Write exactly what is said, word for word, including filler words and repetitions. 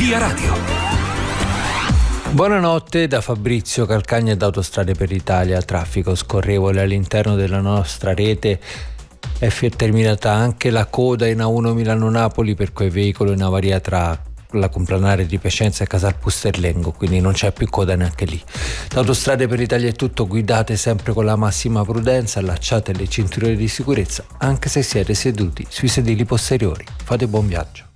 Via Radio. Buonanotte da Fabrizio Calcagna ed Autostrade per l'Italia. Traffico scorrevole all'interno della nostra rete. È terminata anche la coda in A uno Milano-Napoli per quei veicoli in avaria tra la Complanare di Piacenza e Casal Pusterlengo, quindi non c'è più coda neanche lì. Da Autostrade per l'Italia è tutto, guidate sempre con la massima prudenza, allacciate le cinture di sicurezza anche se siete seduti sui sedili posteriori. Fate buon viaggio.